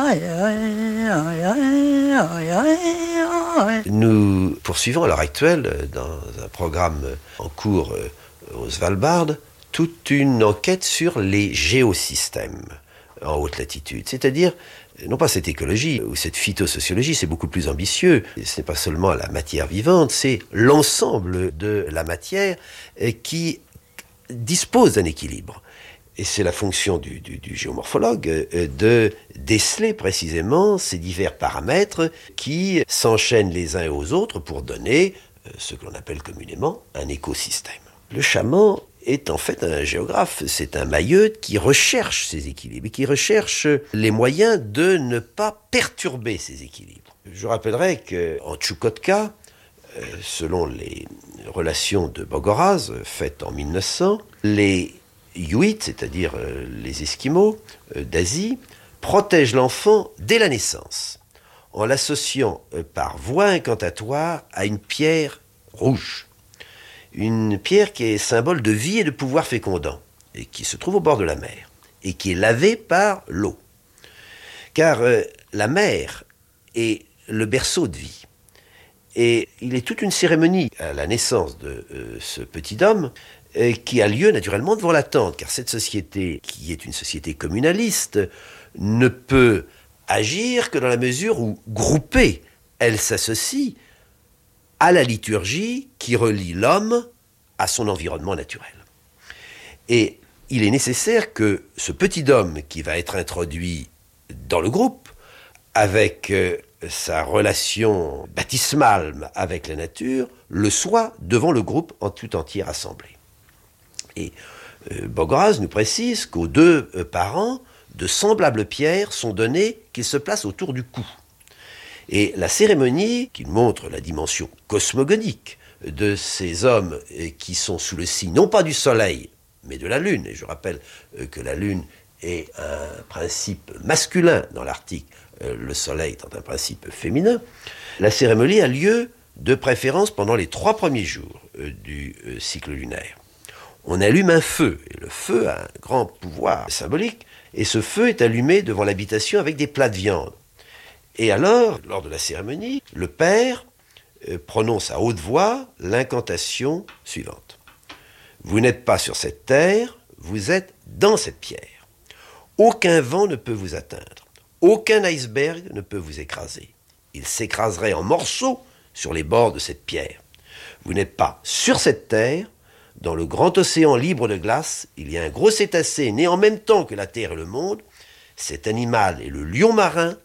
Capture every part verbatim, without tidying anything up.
Nous poursuivons à l'heure actuelle, dans un programme en cours au Svalbard, toute une enquête sur les géosystèmes en haute latitude, c'est-à-dire non pas cette écologie ou cette phytosociologie, c'est beaucoup plus ambitieux. Ce n'est pas seulement la matière vivante, c'est l'ensemble de la matière qui dispose d'un équilibre. Et c'est la fonction du, du, du géomorphologue de déceler précisément ces divers paramètres qui s'enchaînent les uns aux autres pour donner ce que l'on appelle communément un écosystème. Le chaman est en fait un géographe, c'est un mailleute qui recherche ces équilibres et qui recherche les moyens de ne pas perturber ces équilibres. Je rappellerai qu'en Tchoukotka, selon les relations de Bogoraz faites en mille neuf cents, les Inuits, c'est-à-dire les Esquimaux d'Asie, protègent l'enfant dès la naissance en l'associant par voie incantatoire à une pierre rouge. Une pierre qui est symbole de vie et de pouvoir fécondant, et qui se trouve au bord de la mer, et qui est lavée par l'eau. Car euh, la mer est le berceau de vie. Et il est toute une cérémonie à la naissance de euh, ce petit homme, euh, qui a lieu naturellement devant la tente, car cette société, qui est une société communaliste, ne peut agir que dans la mesure où, groupée, elle s'associe à la liturgie qui relie l'homme à son environnement naturel. Et il est nécessaire que ce petit homme qui va être introduit dans le groupe, avec euh, sa relation baptismale avec la nature, le soit devant le groupe en tout entier rassemblé. Et euh, Bogoraz nous précise qu'aux deux euh, parents, de semblables pierres sont données qu'ils se placent autour du cou. Et la cérémonie, qui montre la dimension cosmogonique de ces hommes qui sont sous le signe, non pas du soleil, mais de la lune, et je rappelle que la lune est un principe masculin dans l'Arctique, le soleil étant un principe féminin, la cérémonie a lieu de préférence pendant les trois premiers jours du cycle lunaire. On allume un feu, et le feu a un grand pouvoir symbolique, et ce feu est allumé devant l'habitation avec des plats de viande. Et alors, lors de la cérémonie, le père euh, prononce à haute voix l'incantation suivante. Vous n'êtes pas sur cette terre, vous êtes dans cette pierre. Aucun vent ne peut vous atteindre. Aucun iceberg ne peut vous écraser. Il s'écraserait en morceaux sur les bords de cette pierre. Vous n'êtes pas sur cette terre. Dans le grand océan libre de glace, il y a un gros cétacé né en même temps que la terre et le monde. Cet animal est le lion marin.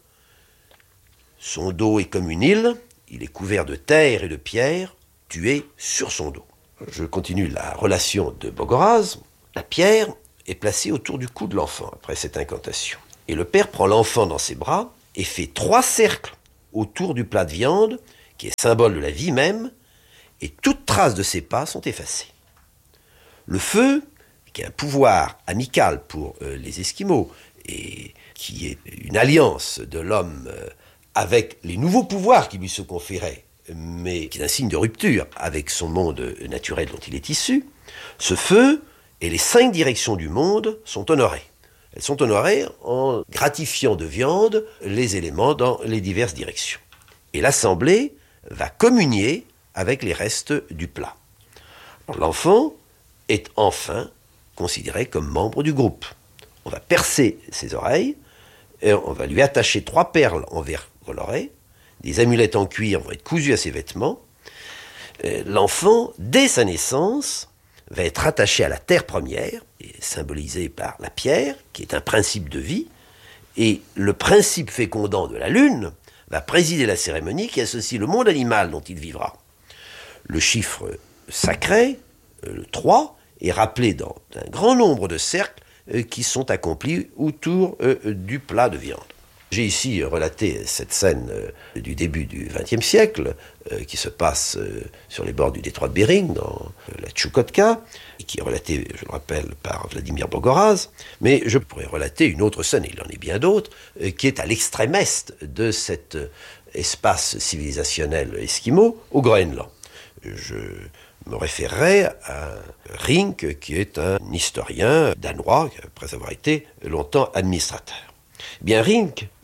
Son dos est comme une île, il est couvert de terre et de pierre, tu es sur son dos. Je continue la relation de Bogoraz. La pierre est placée autour du cou de l'enfant après cette incantation. Et le père prend l'enfant dans ses bras et fait trois cercles autour du plat de viande, qui est symbole de la vie même, et toute trace de ses pas sont effacées. Le feu, qui est un pouvoir amical pour euh, les Esquimaux, et qui est une alliance de l'homme euh, avec les nouveaux pouvoirs qui lui se conféraient, mais qui est un signe de rupture avec son monde naturel dont il est issu, ce feu et les cinq directions du monde sont honorées. Elles sont honorées en gratifiant de viande les éléments dans les diverses directions. Et l'assemblée va communier avec les restes du plat. Alors, l'enfant est enfin considéré comme membre du groupe. On va percer ses oreilles, et on va lui attacher trois perles en verre coloré, des amulettes en cuir vont être cousues à ses vêtements. L'enfant, dès sa naissance, va être attaché à la terre première, et symbolisée par la pierre, qui est un principe de vie, et le principe fécondant de la lune va présider la cérémonie qui associe le monde animal dont il vivra. Le chiffre sacré, le trois, est rappelé dans un grand nombre de cercles qui sont accomplis autour du plat de viande. J'ai ici relaté cette scène euh, du début du vingtième siècle, euh, qui se passe euh, sur les bords du détroit de Bering, dans euh, la Tchoukotka, et qui est relatée, je le rappelle, par Vladimir Bogoraz. Mais je pourrais relater une autre scène, et il en est bien d'autres, euh, qui est à l'extrême est de cet euh, espace civilisationnel esquimau, au Groenland. Je me référerai à Rink, qui est un historien danois, après avoir été longtemps administrateur. Bien, Rink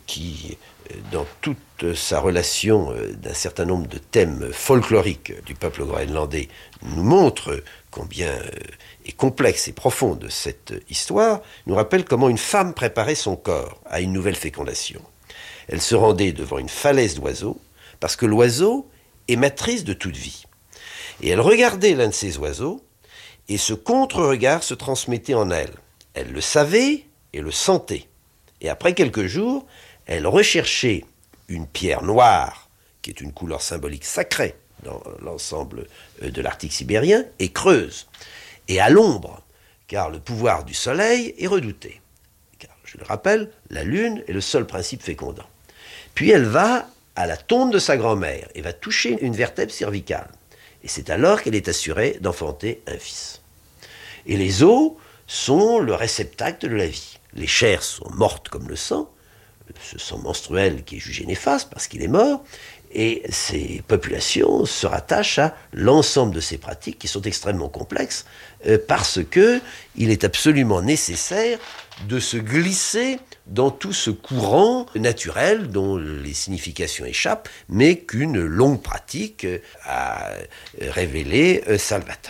qui, dans toute sa relation d'un certain nombre de thèmes folkloriques du peuple groenlandais, nous montre combien est complexe et profonde cette histoire, nous rappelle comment une femme préparait son corps à une nouvelle fécondation. Elle se rendait devant une falaise d'oiseaux, parce que l'oiseau est matrice de toute vie. Et elle regardait l'un de ces oiseaux, et ce contre-regard se transmettait en elle. Elle le savait et le sentait. Et après quelques jours, elle recherchait une pierre noire, qui est une couleur symbolique sacrée dans l'ensemble de l'Arctique sibérien, et creuse, et à l'ombre, car le pouvoir du soleil est redouté. Car, je le rappelle, la lune est le seul principe fécondant. Puis elle va à la tombe de sa grand-mère et va toucher une vertèbre cervicale. Et c'est alors qu'elle est assurée d'enfanter un fils. Et les os sont le réceptacle de la vie. Les chairs sont mortes comme le sang, ce sang menstruel qui est jugé néfaste parce qu'il est mort, et ces populations se rattachent à l'ensemble de ces pratiques qui sont extrêmement complexes euh, parce qu'il est absolument nécessaire de se glisser dans tout ce courant naturel dont les significations échappent, mais qu'une longue pratique a révélé Salvateur.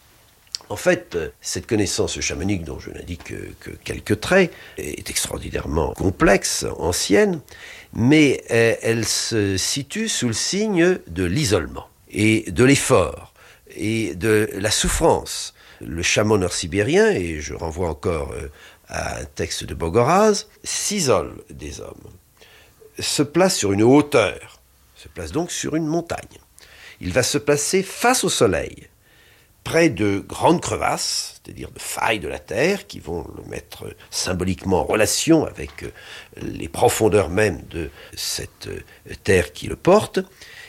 En fait, cette connaissance chamanique, dont je n'indique que, que quelques traits, est extraordinairement complexe, ancienne, mais euh, elle se situe sous le signe de l'isolement et de l'effort et de la souffrance. Le chaman nord-sibérien, et je renvoie encore euh, à un texte de Bogoraz, s'isole des hommes, se place sur une hauteur, se place donc sur une montagne. Il va se placer face au soleil, près de grandes crevasses, c'est-à-dire de failles de la terre, qui vont le mettre symboliquement en relation avec les profondeurs mêmes de cette terre qui le porte,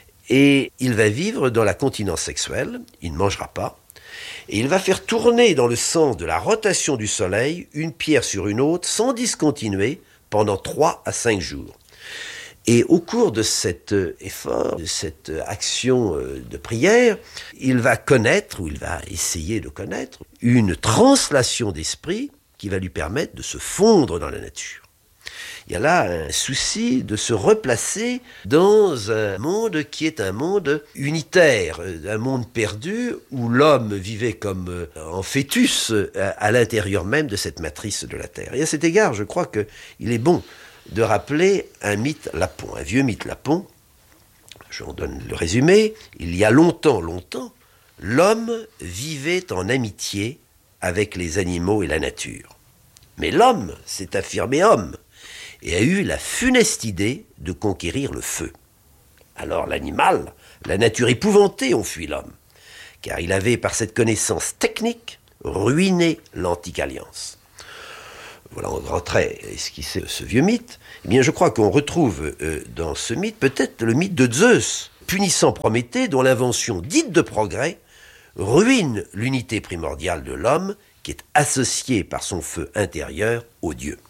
et il va vivre dans la continence sexuelle, il ne mangera pas, et il va faire tourner dans le sens de la rotation du soleil une pierre sur une autre sans discontinuer pendant trois à cinq jours. Et au cours de cet effort, de cette action de prière, il va connaître, ou il va essayer de connaître, une translation d'esprit qui va lui permettre de se fondre dans la nature. Il y a là un souci de se replacer dans un monde qui est un monde unitaire, un monde perdu où l'homme vivait comme en fœtus à l'intérieur même de cette matrice de la Terre. Et à cet égard, je crois qu'il est bon de rappeler un mythe lapon, un vieux mythe lapon. J'en donne le résumé. Il y a longtemps, longtemps, l'homme vivait en amitié avec les animaux et la nature. Mais l'homme s'est affirmé homme et a eu la funeste idée de conquérir le feu. Alors l'animal, la nature épouvantée, ont fui l'homme, car il avait, par cette connaissance technique, ruiné l'antique alliance. Voilà en grand trait esquissé ce vieux mythe. Eh bien, je crois qu'on retrouve euh, dans ce mythe peut-être le mythe de Zeus, punissant Prométhée, dont l'invention dite de progrès ruine l'unité primordiale de l'homme, qui est associée par son feu intérieur au Dieu.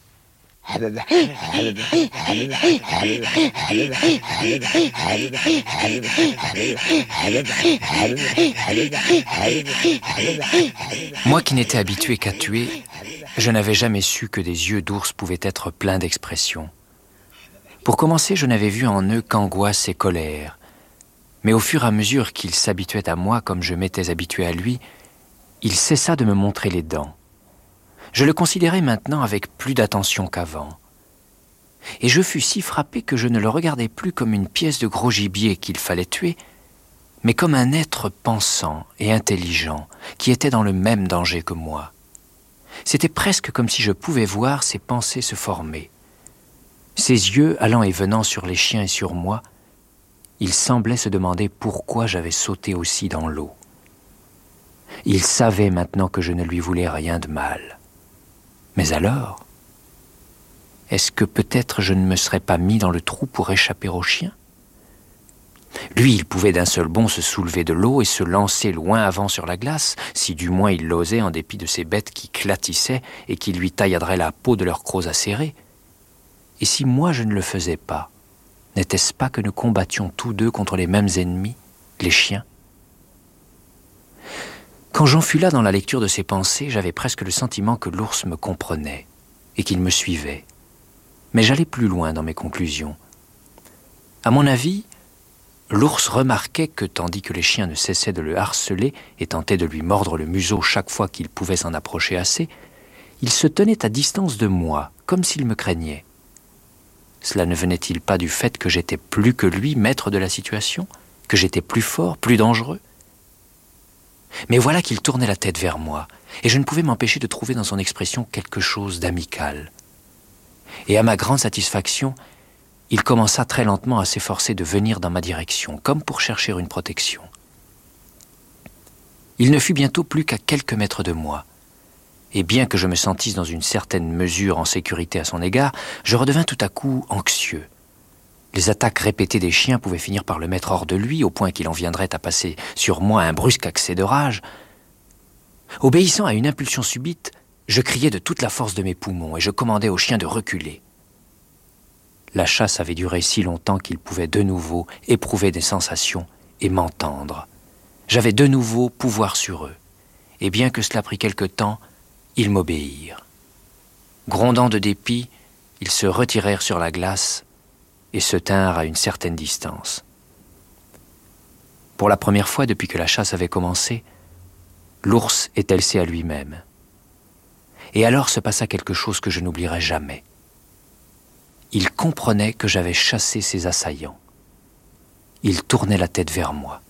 Moi qui n'étais habitué qu'à tuer, je n'avais jamais su que des yeux d'ours pouvaient être pleins d'expressions. Pour commencer, je n'avais vu en eux qu'angoisse et colère. Mais au fur et à mesure qu'il s'habituait à moi comme je m'étais habitué à lui, il cessa de me montrer les dents. Je le considérais maintenant avec plus d'attention qu'avant. Et je fus si frappé que je ne le regardais plus comme une pièce de gros gibier qu'il fallait tuer, mais comme un être pensant et intelligent qui était dans le même danger que moi. C'était presque comme si je pouvais voir ses pensées se former. Ses yeux allant et venant sur les chiens et sur moi, il semblait se demander pourquoi j'avais sauté aussi dans l'eau. Il savait maintenant que je ne lui voulais rien de mal. Mais alors, est-ce que peut-être je ne me serais pas mis dans le trou pour échapper aux chiens ? Lui, il pouvait d'un seul bond se soulever de l'eau et se lancer loin avant sur la glace, si du moins il l'osait en dépit de ces bêtes qui clatissaient et qui lui tailladeraient la peau de leurs crocs acérés. Et si moi je ne le faisais pas, n'était-ce pas que nous combattions tous deux contre les mêmes ennemis, les chiens ? Quand j'en fus là dans la lecture de ses pensées, j'avais presque le sentiment que l'ours me comprenait et qu'il me suivait. Mais j'allais plus loin dans mes conclusions. À mon avis, l'ours remarquait que, tandis que les chiens ne cessaient de le harceler et tentaient de lui mordre le museau chaque fois qu'il pouvait s'en approcher assez, il se tenait à distance de moi, comme s'il me craignait. Cela ne venait-il pas du fait que j'étais plus que lui maître de la situation, que j'étais plus fort, plus dangereux? Mais voilà qu'il tournait la tête vers moi, et je ne pouvais m'empêcher de trouver dans son expression quelque chose d'amical. Et à ma grande satisfaction, il commença très lentement à s'efforcer de venir dans ma direction, comme pour chercher une protection. Il ne fut bientôt plus qu'à quelques mètres de moi, et bien que je me sentisse dans une certaine mesure en sécurité à son égard, je redevins tout à coup anxieux. Les attaques répétées des chiens pouvaient finir par le mettre hors de lui, au point qu'il en viendrait à passer sur moi un brusque accès de rage. Obéissant à une impulsion subite, je criai de toute la force de mes poumons et je commandai aux chiens de reculer. La chasse avait duré si longtemps qu'ils pouvaient de nouveau éprouver des sensations et m'entendre. J'avais de nouveau pouvoir sur eux, et bien que cela prit quelque temps, ils m'obéirent. Grondant de dépit, ils se retirèrent sur la glace et se tinrent à une certaine distance. Pour la première fois depuis que la chasse avait commencé, l'ours étalissait à lui-même. Et alors se passa quelque chose que je n'oublierai jamais. Il comprenait que j'avais chassé ses assaillants. Il tournait la tête vers moi.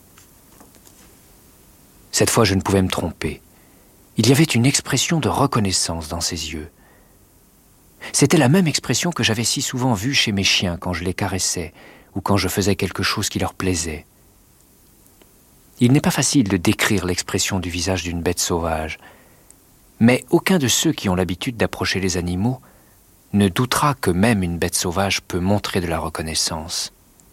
Cette fois, je ne pouvais me tromper. Il y avait une expression de reconnaissance dans ses yeux. C'était la même expression que j'avais si souvent vue chez mes chiens quand je les caressais ou quand je faisais quelque chose qui leur plaisait. Il n'est pas facile de décrire l'expression du visage d'une bête sauvage, mais aucun de ceux qui ont l'habitude d'approcher les animaux ne doutera que même une bête sauvage peut montrer de la reconnaissance.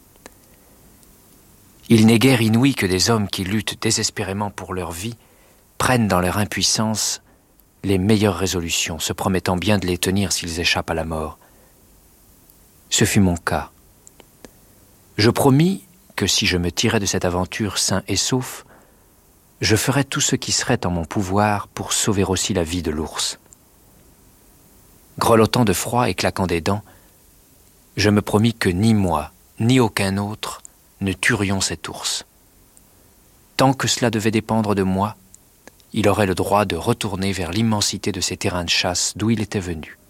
Il n'est guère inouï que des hommes qui luttent désespérément pour leur vie prennent dans leur impuissance les meilleures résolutions, se promettant bien de les tenir s'ils échappent à la mort. Ce fut mon cas. Je promis que si je me tirais de cette aventure sain et sauf, je ferais tout ce qui serait en mon pouvoir pour sauver aussi la vie de l'ours. Grelottant de froid et claquant des dents, je me promis que ni moi, ni aucun autre ne tuerions cet ours. Tant que cela devait dépendre de moi, il aurait le droit de retourner vers l'immensité de ces terrains de chasse d'où il était venu.